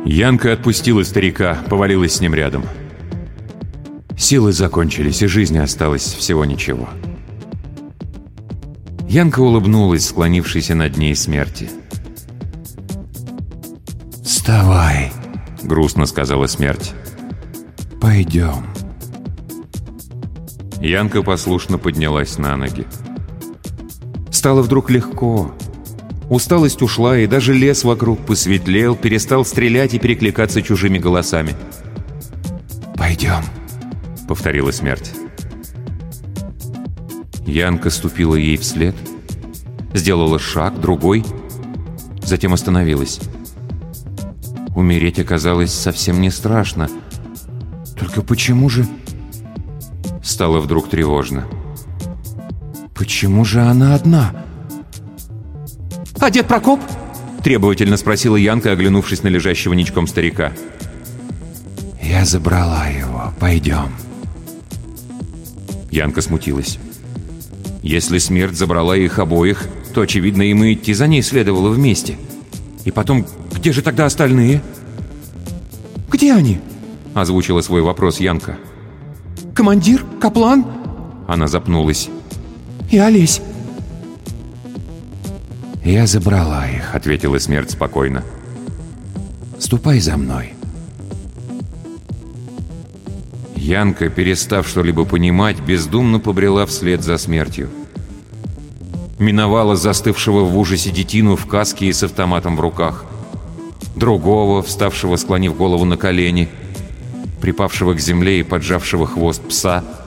Янка отпустила старика, повалилась с ним рядом. Силы закончились, и жизни осталось всего ничего. Янка улыбнулась, склонившейся над ней смерти. «Вставай», — грустно сказала смерть. «Пойдем». Янка послушно поднялась на ноги. Стало вдруг легко. Усталость ушла, и даже лес вокруг посветлел, перестал стрелять и перекликаться чужими голосами. «Пойдем», — повторила смерть. Янка ступила ей вслед, сделала шаг, другой, затем остановилась. Умереть оказалось совсем не страшно. Только почему же... Стало вдруг тревожно. Почему же она одна? «А дед Прокоп?» — требовательно спросила Янка, оглянувшись на лежащего ничком старика. «Я забрала его. Пойдем». Янка смутилась. Если смерть забрала их обоих, то, очевидно, им и идти за ней следовало вместе. И потом, где же тогда остальные? «Где они?» — озвучила свой вопрос Янка. «Командир? Каплан?» Она запнулась. «И Олесь?» «Я забрала их», — ответила смерть спокойно. «Ступай за мной». Янка, перестав что-либо понимать, бездумно побрела вслед за смертью. Миновала застывшего в ужасе детину в каске и с автоматом в руках. Другого, вставшего, склонив голову на колени, припавшего к земле и поджавшего хвост пса —